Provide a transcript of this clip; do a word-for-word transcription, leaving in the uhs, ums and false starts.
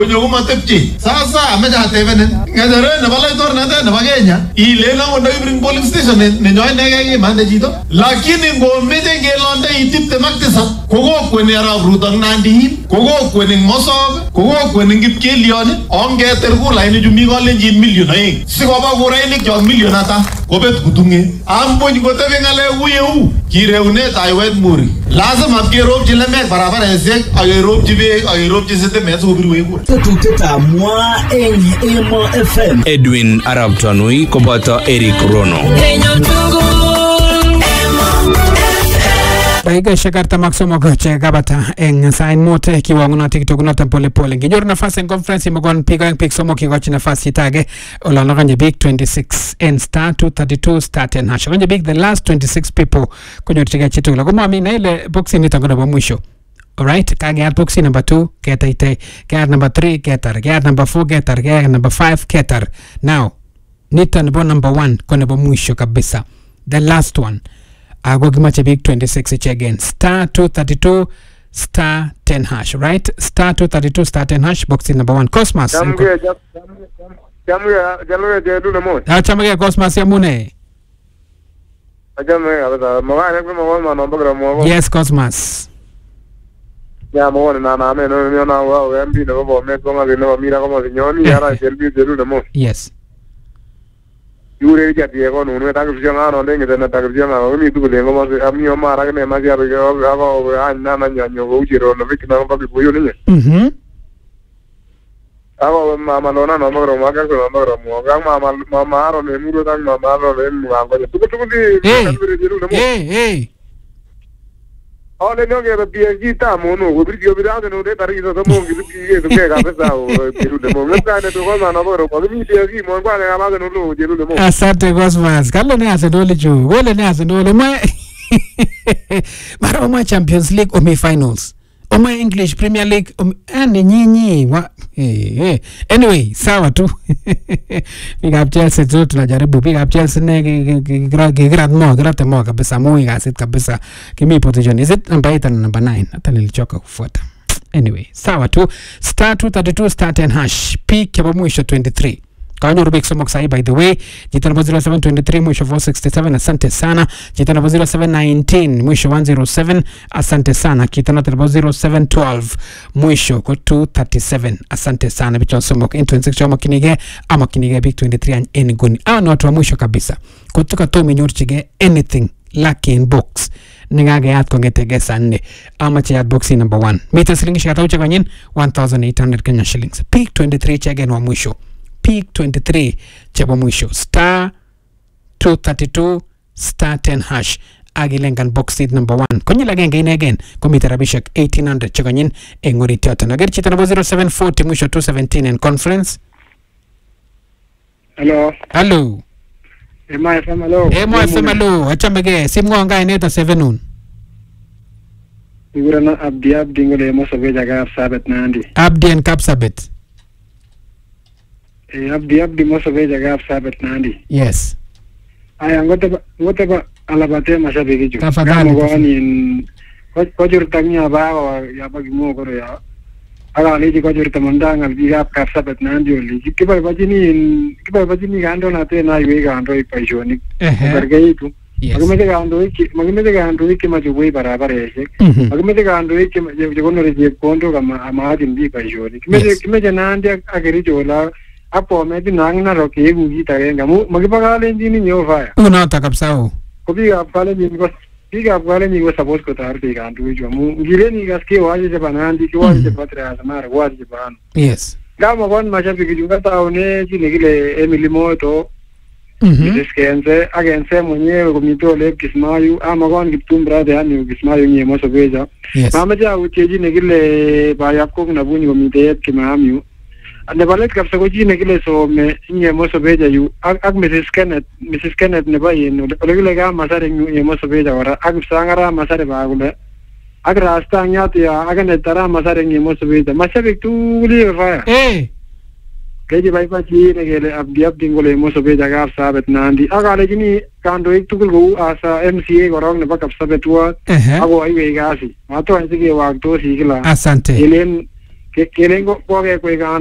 Kunyo kumatepchi. Sasa ameja hatevenen. Ngajare na balai tor nade na bagenya. Ile na wanda ibring polling station ne join nege mande jito. Lakini ngomete gelonde itipte maktisa. Kogo kweni arab rutang nandi. Kogo kweni ngosob. Kogo kweni ngipkelione. Onge terku laini jumi gole jin million aing. Sikoba kurai nik jog million ata. Kobet kutunge. Ambo ngote bengale uye u. Kire une taiwet muri. Lazim apke rob jileme barabar esek. Age rob jibe age rob jisete meso ubiru egu. Edwin Arab Tanui koboto Eric Rono. Daiga shakarta maksomo che gabata eng sign mote kiwango na TikTok na pole pole. Nginyor nafasi en conference imegon piga en pick somo kigochi nafasi tage olano kanje big twenty-six and star two thirty-two star ten hash. Kanje big the last twenty-six people kunyor tiga chitu la kuma mina ile boxi nitangona ba mwisho. Alright, kage boxi number two keta ite, kage number three ketar, kage number four ketar, kage number five ketar. Now nita nebo number one kone ba mwisho kabisa. The last one. Ago gimache big twenty-six each again. Star two thirty-two star ten hash, right? Star two thirty-two star ten hash boxing number one. Cosmos. Jamuge jamuge jamuge jedu namo. Ah jamuge Cosmos ya mune. Jamuge abada maga ne mo ma number gram mo. Yes Cosmos. Ya mo na na me no no na wa o mbi no bo me ko ma no mira como señor y ahora selfie jedu namo. Yes. Yure ya Diego no no ta que no no de que ta que no mi tu le como a mi mamá que me más ya que hago na na ñaño go chiro no vi que no pa que pollo ni. Mhm. Hago mamá no no no no ma que no no mo ga mamá mamá ro le muro tan mamá ro le mo ga tu tu di eh eh ole no que P S G ta mo no go bi yo bi da no de tari so mo gi gi ke ga pesa o Perú de mo nta ne to ko na no ko mi P S G mo kwa le ga no lo Perú de mo. Asante Cosmos. Kalo ne asenole ju. Wole ne asenole ma Mara ma Champions League o mi finals. O ma English Premier League ane nyinyi wa eh eh anyway sawa tu. Big up Chelsea tu tunajaribu big up Chelsea ne grad mo grad mo kabisa mo igasit kabisa kimi position is it number eight and number nine hata nilichoka kufuata. Anyway sawa tu star two thirty-two star ten hash peak ya mwisho twenty-three. Kanyo Rubik Somok sahi by the way. Jita namba zero seven twenty-three mwisho four sixty-seven asante sana. Jita namba zero seven nineteen mwisho one oh seven asante sana. Kita namba zero seven twelve mwisho ko two thirty-seven asante sana. Bicho Somok in twenty-six choma kinige ama kinige big twenty-three and any guni. Awa na watu wa mwisho kabisa. Kutuka to minyorchige anything lucky in box. Ningage yat kongetege sanne. Ama che yat boxi number one. Mita silingi shikata uche kanyin one thousand eight hundred Kenya shillings. Peak twenty-three chegen wa mwisho. Peak twenty-three chapa mwisho star two thirty-two star ten hash agilengan box seat number one konyi lagenge ine again komita rabishak eighteen hundred chaganyin engori tata nager chita nabo zero seven forty mwisho two seventeen in conference. Hello hello Ema F M hello Ema F M hello achamege simgo nga ineta seven un Igurana abdi abdi ngole mo sobe jaga sabet nandi abdi en kapsabet Eh, abdi abdi mo sobe jaga sabet nandi. Yes. Aya ngote ba ngote ba alabate mashabiki ju. Tafadhali. Mo ni ko jur tanya ba ya bagi mo ko ya. Ala ni ko jur tamandanga bi ap ka sabet nandi oli. Ki ba ba jini ki ba ba jini gando na te na iwe gando i paisioni. Perché tu? Magmete gando ki magmete gando ki ma ju wei barabar ese. Magmete gando ki je kono re kondo kama amadi bi paisioni. Kimete kimete nandi ageri jola apo me di nang na roke gugi tarenga mu magipagale ndi ni nyova una takapsao kobi apale ni ko biga apale ni ko support ko tar de gandu jo mu ngire ni gaske waje je banandi ki waje patra samar waje ban yes gamo gon macha bi junga taone ti negile Emily Moto mhm diskenze agense mwenyewe komito le kismayu ama gon gitumbra de ani kismayu ni mo sobeja mama ja ucheji negile ba yakko na buni komite kimamyu ane balet kapsa ko jine kile so me nye mo so beja yu ak Missus Kenneth Missus Kenneth ne ba yin ole ga masare nye mo so beja wara ak sangara masare ba gule ak rasta nyati ya ak ne tara masare nye mo so beja masabe tu li fa eh keji bai pa ji ne gele abdi abdi ngole mo so beja ga sabet nandi aga le jini kando ik tukul go asa M C A gorong ne ba kapsa betua ago ai we ga si mato anjige wa to si kila asante elen ke kelen ko ko ke